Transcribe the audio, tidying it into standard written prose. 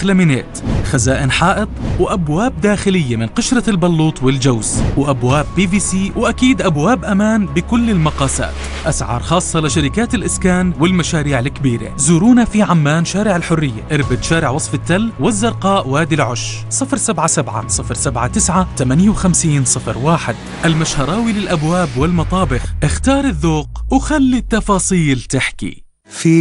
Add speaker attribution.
Speaker 1: مطابخ لامينيت، خزائن حائط، وأبواب داخلية من قشرة البلوط والجوز، وأبواب PVC، وأكيد أبواب أمان بكل المقاسات. أسعار خاصة لشركات الإسكان والمشاريع الكبيرة. زورونا في عمان شارع الحرية، إربد شارع وصف التل، والزرقاء وادي العش. 077 079 5801. المشهراوي للأبواب والمطابخ. اختار الذوق وخلي التفاصيل تحكي.